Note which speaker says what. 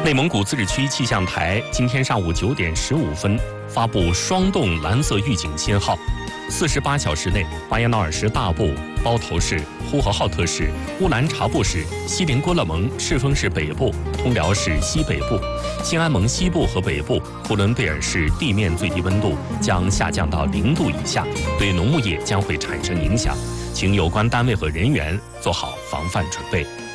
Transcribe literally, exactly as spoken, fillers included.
Speaker 1: 内蒙古自治区气象台今天上午九点十五分发布霜冻蓝色预警信号。四十八小时内，巴彦淖尔市大部、包头市、呼和浩特市、乌兰察布市、锡林郭勒盟、赤峰市北部、通辽市西北部、兴安盟西部和北部、呼伦贝尔市地面最低温度将下降到零度以下，对农牧业将会产生影响，请有关单位和人员做好防范准备。